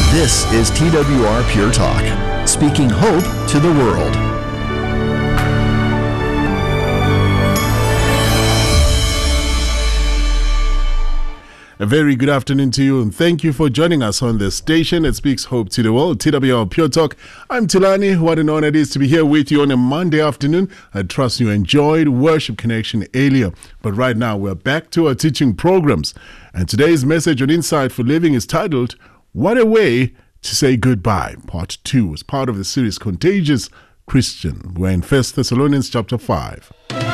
This is TWR Pure Talk, speaking hope to the world. A very good afternoon to you, and thank you for joining us on the station that speaks hope to the world, TWR Pure Talk. I'm Tilani. What an honor it is to be here with you on a Monday afternoon. I trust you enjoyed Worship Connection earlier, but right now we're back to our teaching programs. And today's message on Insight for Living is titled, What a Way to Say Goodbye. Part 2 is part of the series Contagious Christian. We're in 1 Thessalonians chapter 5.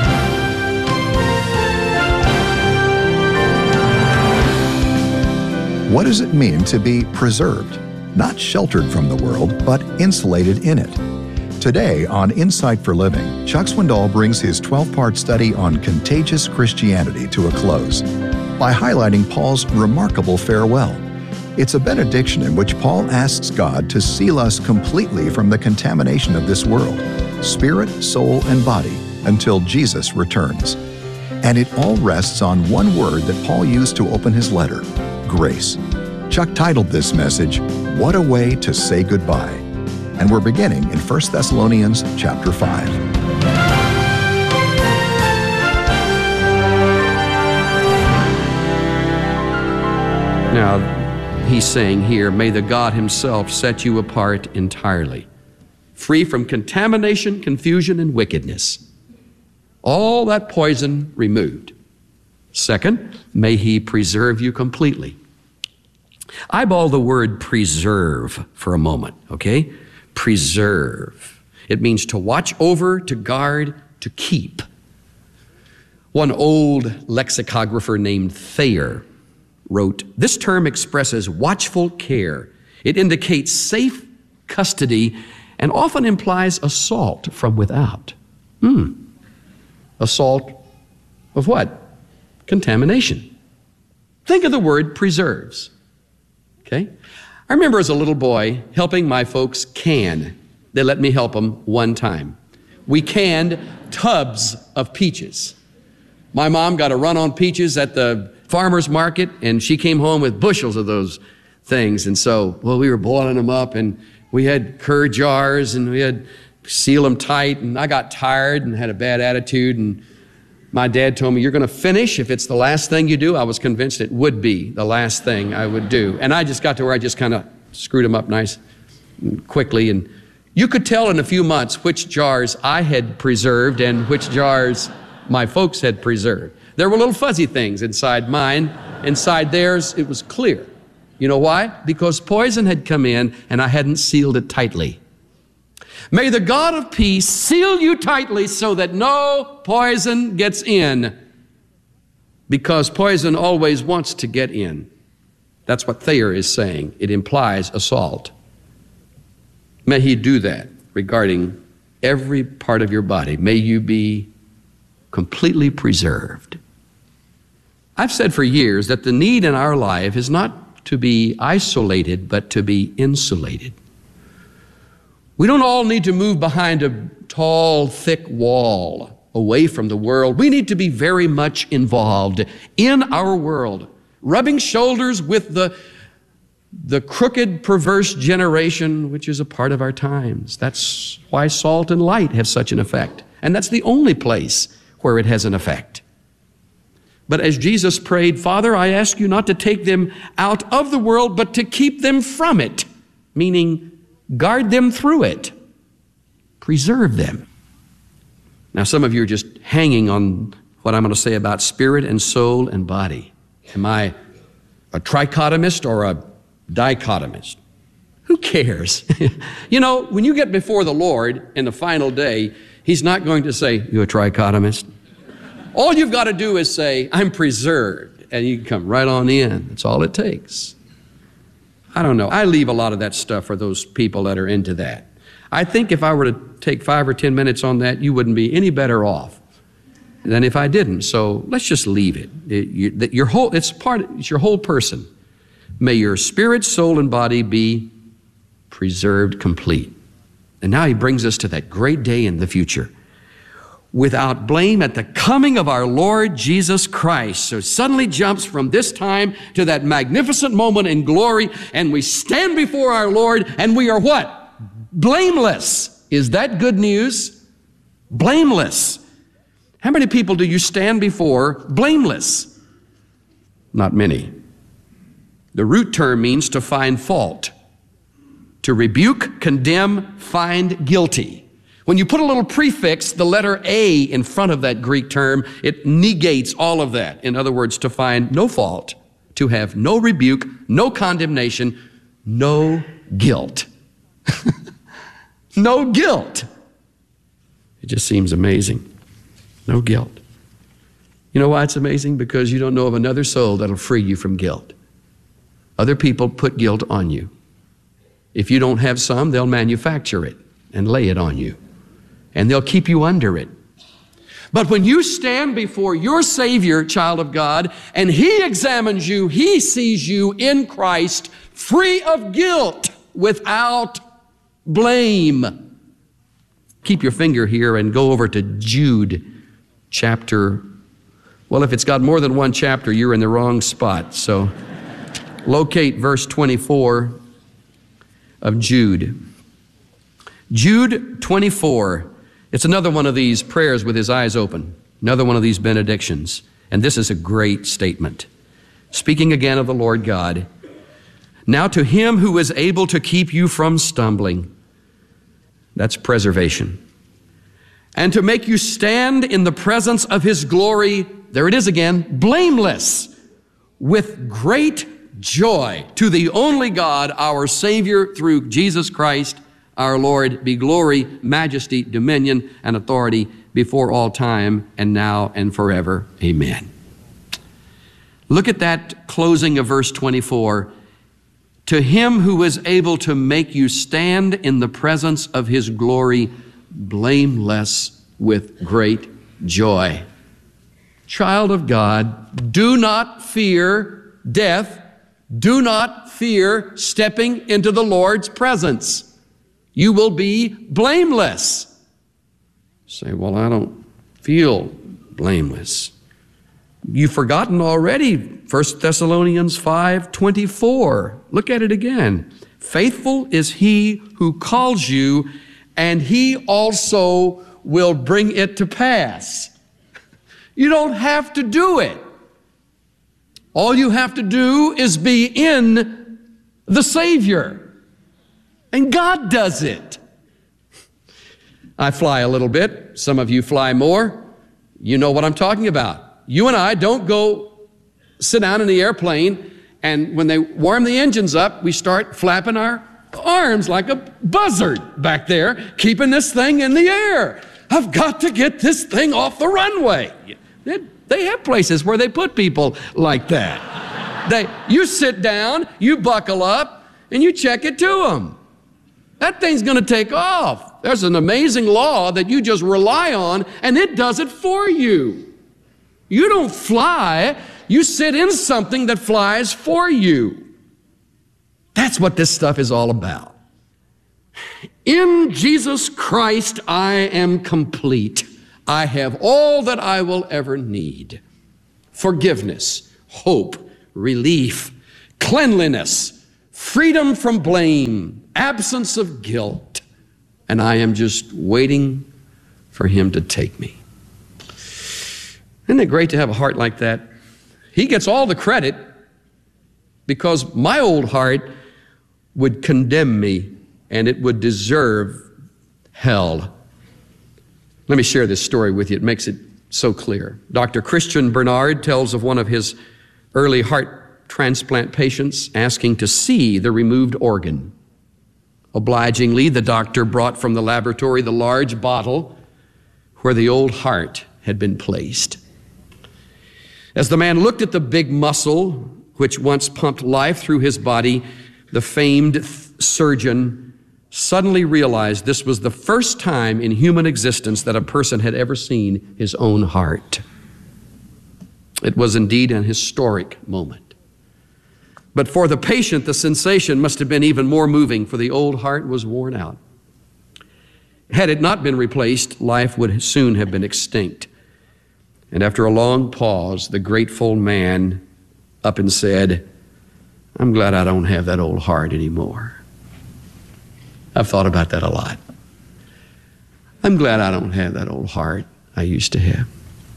What does it mean to be preserved? Not sheltered from the world, but insulated in it. Today on Insight for Living, Chuck Swindoll brings his 12-part study on contagious Christianity to a close by highlighting Paul's remarkable farewell. It's a benediction in which Paul asks God to seal us completely from the contamination of this world, spirit, soul, and body, until Jesus returns. And it all rests on one word that Paul used to open his letter: grace. Chuck titled this message, What a Way to Say Goodbye. And we're beginning in 1 Thessalonians chapter 5. Now, he's saying here, may the God himself set you apart entirely, free from contamination, confusion, and wickedness. All that poison removed. Second, may he preserve you completely. Eyeball the word preserve for a moment, okay? Preserve. It means to watch over, to guard, to keep. One old lexicographer named Thayer wrote, this term expresses watchful care. It indicates safe custody and often implies assault from without. Assault of what? Contamination. Think of the word preserves. Okay? I remember as a little boy helping my folks can. They let me help them one time. We canned tubs of peaches. My mom got a run on peaches at the farmer's market, and she came home with bushels of those things. And so, we were boiling them up, and we had curd jars, and we had seal them tight, and I got tired and had a bad attitude, and my dad told me, you're going to finish if it's the last thing you do. I was convinced it would be the last thing I would do. And I just got to where I just kind of screwed them up nice and quickly. And you could tell in a few months which jars I had preserved and which jars my folks had preserved. There were little fuzzy things inside mine. Inside theirs, it was clear. You know why? Because poison had come in and I hadn't sealed it tightly. May the God of peace seal you tightly so that no poison gets in, because poison always wants to get in. That's what Thayer is saying. It implies assault. May he do that regarding every part of your body. May you be completely preserved. I've said for years that the need in our life is not to be isolated, but to be insulated. We don't all need to move behind a tall, thick wall away from the world. We need to be very much involved in our world, rubbing shoulders with the crooked, perverse generation, which is a part of our times. That's why salt and light have such an effect. And that's the only place where it has an effect. But as Jesus prayed, Father, I ask you not to take them out of the world, but to keep them from it, meaning guard them through it. Preserve them. Now, some of you are just hanging on what I'm going to say about spirit and soul and body. Am I a trichotomist or a dichotomist? Who cares? You know, when you get before the Lord in the final day, he's not going to say, you a trichotomist? All you've got to do is say, I'm preserved, and you can come right on in. That's all it takes. I don't know. I leave a lot of that stuff for those people that are into that. I think if I were to take 5 or 10 minutes on that, you wouldn't be any better off than if I didn't. So let's just leave it. It's your whole person. May your spirit, soul, and body be preserved complete. And now he brings us to that great day in the future without blame at the coming of our Lord Jesus Christ. So suddenly jumps from this time to that magnificent moment in glory, and we stand before our Lord, and we are what? Blameless. Is that good news? Blameless. How many people do you stand before blameless? Not many. The root term means to find fault, to rebuke, condemn, find guilty. When you put a little prefix, the letter A, in front of that Greek term, it negates all of that. In other words, to find no fault, to have no rebuke, no condemnation, no guilt. No guilt. It just seems amazing. No guilt. You know why it's amazing? Because you don't know of another soul that'll free you from guilt. Other people put guilt on you. If you don't have some, they'll manufacture it and lay it on you. And they'll keep you under it. But when you stand before your Savior, child of God, and He examines you, He sees you in Christ, free of guilt, without blame. Keep your finger here and go over to Jude chapter. Well, if it's got more than one chapter, you're in the wrong spot. So locate verse 24 of Jude. Jude 24. It's another one of these prayers with his eyes open, another one of these benedictions. And this is a great statement. Speaking again of the Lord God, now to Him who is able to keep you from stumbling, that's preservation, and to make you stand in the presence of His glory, there it is again, blameless, with great joy, to the only God, our Savior, through Jesus Christ, our Lord, be glory, majesty, dominion, and authority before all time, and now and forever. Amen. Look at that closing of verse 24. To Him who is able to make you stand in the presence of His glory, blameless with great joy. Child of God, do not fear death. Do not fear stepping into the Lord's presence. You will be blameless. Say, well, I don't feel blameless. You've forgotten already 1 Thessalonians 5:24. Look at it again. Faithful is He who calls you, and He also will bring it to pass. You don't have to do it. All you have to do is be in the Savior. And God does it. I fly a little bit. Some of you fly more. You know what I'm talking about. You and I don't go sit down in the airplane, and when they warm the engines up, we start flapping our arms like a buzzard back there, keeping this thing in the air. I've got to get this thing off the runway. They have places where they put people like that. You sit down, you buckle up, and you check it to them. That thing's going to take off. There's an amazing law that you just rely on, and it does it for you. You don't fly. You sit in something that flies for you. That's what this stuff is all about. In Jesus Christ, I am complete. I have all that I will ever need. Forgiveness, hope, relief, cleanliness, freedom from blame, absence of guilt, and I am just waiting for Him to take me. Isn't it great to have a heart like that? He gets all the credit because my old heart would condemn me and it would deserve hell. Let me share this story with you. It makes it so clear. Dr. Christian Bernard tells of one of his early heart transplant patients asking to see the removed organ. Obligingly, the doctor brought from the laboratory the large bottle where the old heart had been placed. As the man looked at the big muscle which once pumped life through his body, the famed surgeon suddenly realized this was the first time in human existence that a person had ever seen his own heart. It was indeed an historic moment. But for the patient, the sensation must have been even more moving, for the old heart was worn out. Had it not been replaced, life would soon have been extinct. And after a long pause, the grateful man up and said, I'm glad I don't have that old heart anymore. I've thought about that a lot. I'm glad I don't have that old heart I used to have.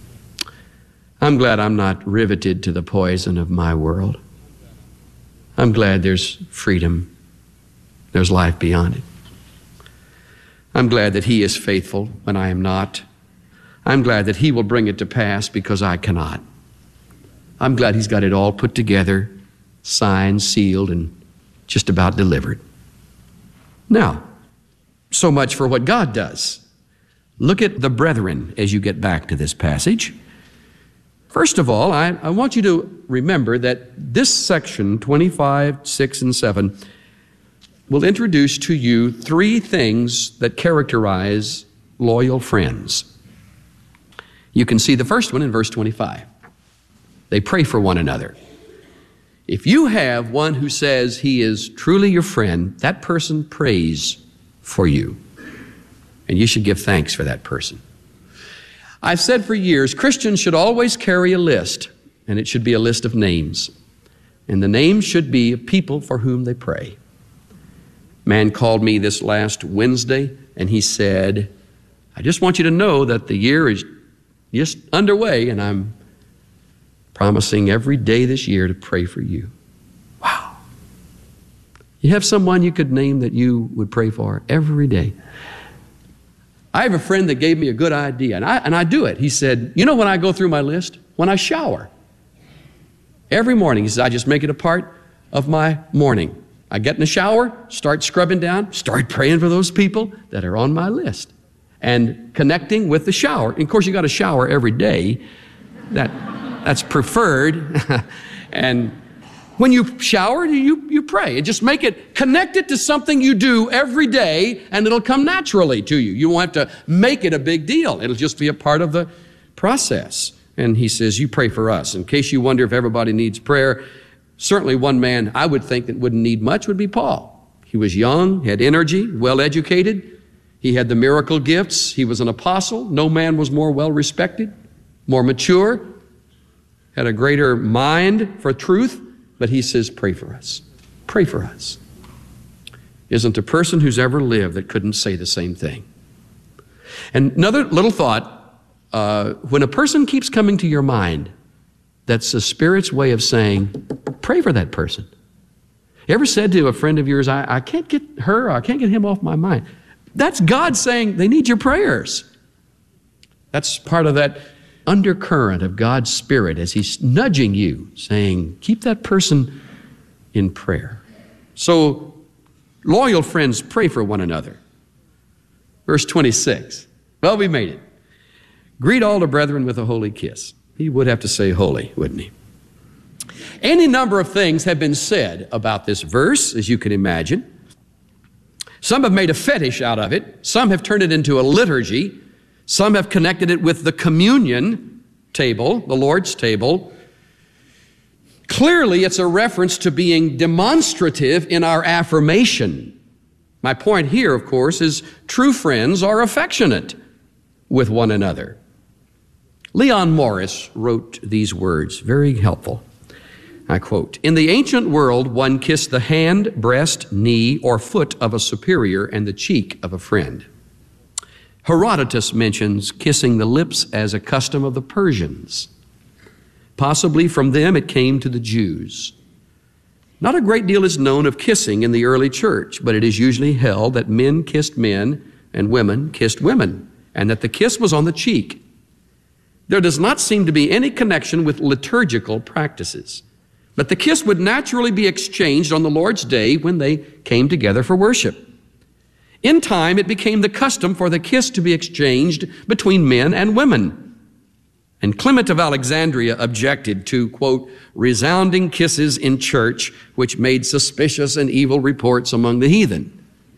I'm glad I'm not riveted to the poison of my world. I'm glad there's freedom. There's life beyond it. I'm glad that He is faithful when I am not. I'm glad that He will bring it to pass because I cannot. I'm glad He's got it all put together, signed, sealed, and just about delivered. Now, so much for what God does. Look at the brethren as you get back to this passage. First of all, I want you to remember that this section, 25, 6, and 7, will introduce to you three things that characterize loyal friends. You can see the first one in verse 25. They pray for one another. If you have one who says he is truly your friend, that person prays for you. And you should give thanks for that person. I've said for years, Christians should always carry a list, and it should be a list of names. And the names should be of people for whom they pray. A man called me this last Wednesday, and he said, I just want you to know that the year is just underway, and I'm promising every day this year to pray for you. Wow. You have someone you could name that you would pray for every day. I have a friend that gave me a good idea, and I do it. He said, you know when I go through my list? When I shower. Every morning, he says, I just make it a part of my morning. I get in the shower, start scrubbing down, start praying for those people that are on my list. And connecting with the shower. And of course, you got to shower every day. That's preferred. And when you shower, you pray. And just make it, connect it to something you do every day, and it'll come naturally to you. You won't have to make it a big deal. It'll just be a part of the process. And he says, you pray for us. In case you wonder if everybody needs prayer, certainly one man I would think that wouldn't need much would be Paul. He was young, had energy, well-educated. He had the miracle gifts. He was an apostle. No man was more well-respected, more mature, had a greater mind for truth. But he says, pray for us. Pray for us. Isn't a person who's ever lived that couldn't say the same thing. And another little thought, when a person keeps coming to your mind, that's the Spirit's way of saying, pray for that person. You ever said to a friend of yours, I can't get her, or I can't get him off my mind? That's God saying they need your prayers. That's part of that undercurrent of God's Spirit as He's nudging you, saying, keep that person in prayer. So, loyal friends pray for one another. Verse 26. Well, we made it. Greet all the brethren with a holy kiss. He would have to say holy, wouldn't he? Any number of things have been said about this verse, as you can imagine. Some have made a fetish out of it. Some have turned it into a liturgy. Some have connected it with the communion table, the Lord's table. Clearly, it's a reference to being demonstrative in our affirmation. My point here, of course, is true friends are affectionate with one another. Leon Morris wrote these words, very helpful. I quote, in the ancient world, one kissed the hand, breast, knee, or foot of a superior and the cheek of a friend. Herodotus mentions kissing the lips as a custom of the Persians. Possibly from them it came to the Jews. Not a great deal is known of kissing in the early church, but it is usually held that men kissed men and women kissed women, and that the kiss was on the cheek. There does not seem to be any connection with liturgical practices, but the kiss would naturally be exchanged on the Lord's Day when they came together for worship. In time, it became the custom for the kiss to be exchanged between men and women. And Clement of Alexandria objected to, quote, resounding kisses in church, which made suspicious and evil reports among the heathen.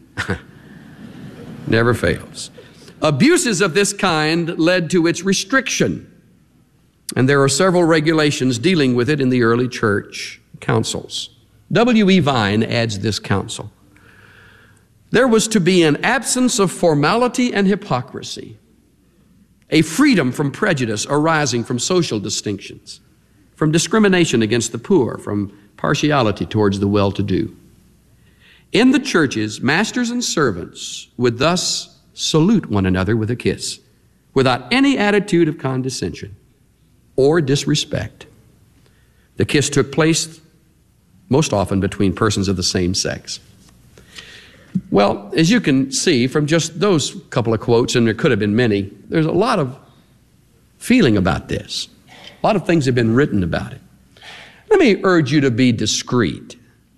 Never fails. Abuses of this kind led to its restriction. And there are several regulations dealing with it in the early church councils. W.E. Vine adds this counsel. There was to be an absence of formality and hypocrisy, a freedom from prejudice arising from social distinctions, from discrimination against the poor, from partiality towards the well-to-do. In the churches, masters and servants would thus salute one another with a kiss, without any attitude of condescension or disrespect. The kiss took place most often between persons of the same sex. Well, as you can see from just those couple of quotes, and there could have been many, there's a lot of feeling about this. A lot of things have been written about it. Let me urge you to be discreet.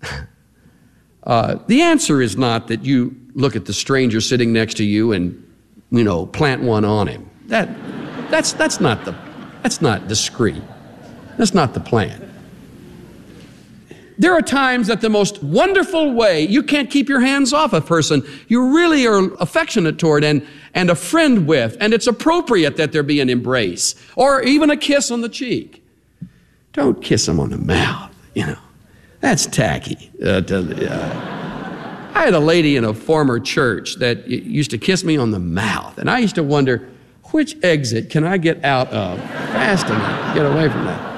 The answer is not that you look at the stranger sitting next to you and, plant one on him. That's not discreet. That's not the plan. There are times that the most wonderful way, you can't keep your hands off a person you really are affectionate toward and a friend with, and it's appropriate that there be an embrace or even a kiss on the cheek. Don't kiss them on the mouth, That's tacky. I had a lady in a former church that used to kiss me on the mouth, and I used to wonder, which exit can I get out of fast enough to get away from that?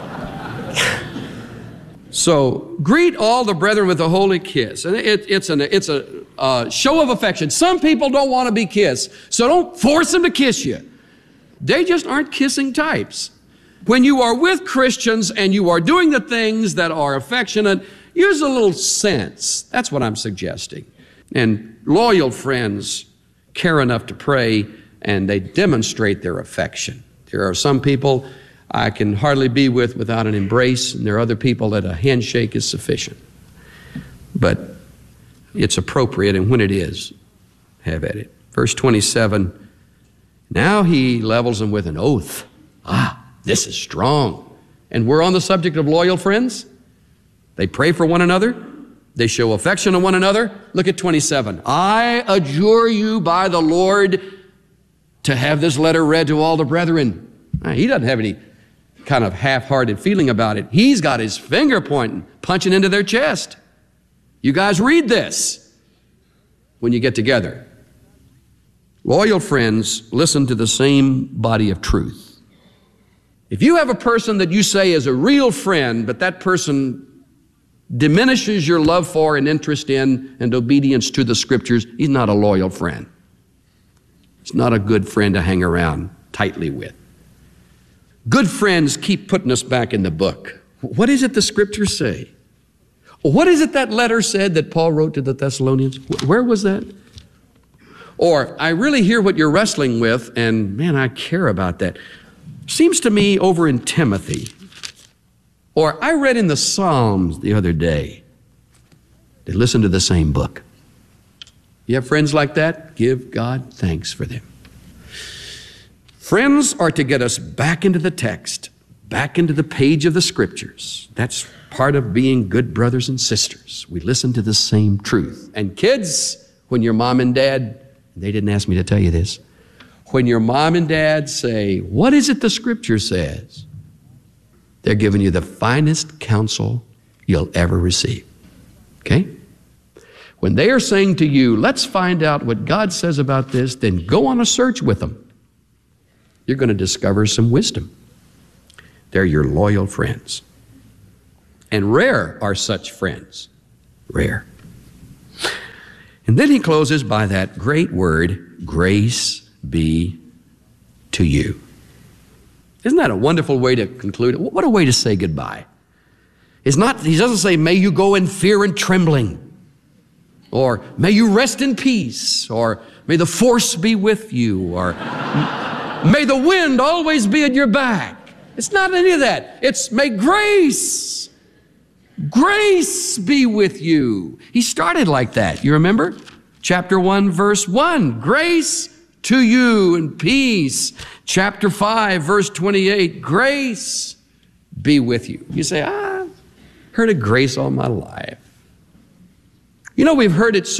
So, greet all the brethren with a holy kiss. And it's a show of affection. Some people don't want to be kissed, so don't force them to kiss you. They just aren't kissing types. When you are with Christians and you are doing the things that are affectionate, use a little sense. That's what I'm suggesting. And loyal friends care enough to pray, and they demonstrate their affection. There are some people I can hardly be with without an embrace, and there are other people that a handshake is sufficient. But it's appropriate, and when it is, have at it. Verse 27, now he levels them with an oath. This is strong. And we're on the subject of loyal friends. They pray for one another. They show affection to one another. Look at 27. I adjure you by the Lord to have this letter read to all the brethren. He doesn't have any kind of half-hearted feeling about it. He's got his finger pointing, punching into their chest. You guys read this when you get together. Loyal friends listen to the same body of truth. If you have a person that you say is a real friend, but that person diminishes your love for and interest in and obedience to the scriptures, he's not a loyal friend. He's not a good friend to hang around tightly with. Good friends keep putting us back in the book. What is it the scriptures say? What is it that letter said that Paul wrote to the Thessalonians? Where was that? Or, I really hear what you're wrestling with, and man, I care about that. Seems to me over in Timothy. Or, I read in the Psalms the other day. They listen to the same book. You have friends like that? Give God thanks for them. Friends are to get us back into the text, back into the page of the scriptures. That's part of being good brothers and sisters. We listen to the same truth. And kids, when your mom and dad, they didn't ask me to tell you this, when your mom and dad say, what is it the scripture says? They're giving you the finest counsel you'll ever receive. Okay? When they are saying to you, let's find out what God says about this, then go on a search with them. You're going to discover some wisdom. They're your loyal friends. And rare are such friends. Rare. And then he closes by that great word, grace be to you. Isn't that a wonderful way to conclude it? What a way to say goodbye. He doesn't say, may you go in fear and trembling, or may you rest in peace, or may the force be with you, or may the wind always be at your back. It's not any of that. It's may grace be with you. He started like that. You remember? Chapter 1, verse 1. Grace to you and peace. Chapter 5, verse 28. Grace be with you. You say, I've heard of grace all my life. We've heard it so